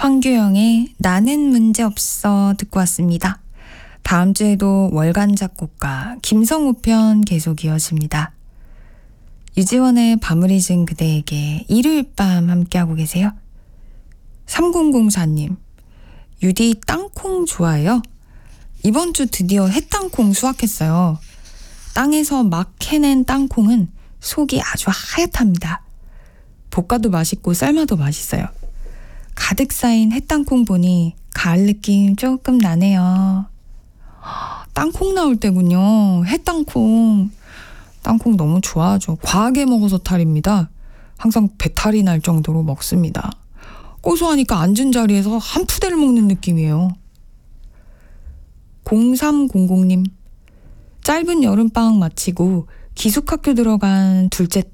황규영의 나는 문제없어 듣고 왔습니다. 다음 주에도 월간 작곡가 김성우 편 계속 이어집니다. 유지원의 밤을 잊은 그대에게 일요일 밤 함께하고 계세요. 3004님, 유디 땅콩 좋아해요? 이번 주 드디어 햇땅콩 수확했어요. 땅에서 막 캐낸 땅콩은 속이 아주 하얗답니다. 볶아도 맛있고 삶아도 맛있어요. 가득 쌓인 햇땅콩 보니 가을 느낌 조금 나네요. 땅콩 나올 때군요. 햇땅콩. 땅콩 너무 좋아하죠. 과하게 먹어서 탈입니다. 항상 배탈이 날 정도로 먹습니다. 고소하니까 앉은 자리에서 한 푸대를 먹는 느낌이에요. 0300님, 짧은 여름방학 마치고 기숙학교 들어간 둘째